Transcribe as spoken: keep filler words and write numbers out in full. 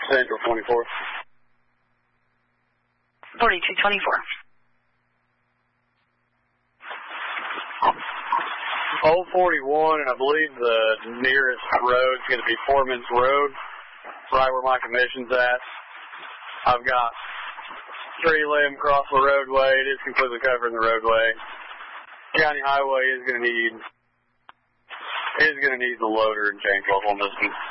Central twenty-four. forty-two twenty-four. oh forty-one, and I believe the nearest road is going to be Foreman's Road, right where my commission's at. I've got tree limb across the roadway. It is completely covering the roadway. County highway is going to need is going to need the loader and change off on this one.